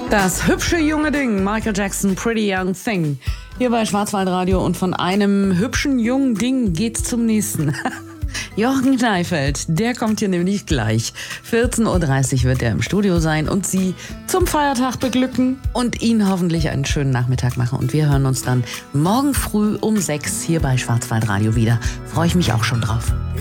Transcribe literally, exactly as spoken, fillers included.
Das hübsche junge Ding, Michael Jackson, Pretty Young Thing. Hier bei Schwarzwaldradio, und von einem hübschen jungen Ding geht's zum nächsten. Jochen Kneifeld, der kommt hier nämlich gleich. vierzehn Uhr dreißig wird er im Studio sein und Sie zum Feiertag beglücken und Ihnen hoffentlich einen schönen Nachmittag machen. Und wir hören uns dann morgen früh um sechs hier bei Schwarzwaldradio wieder. Freue ich mich auch schon drauf.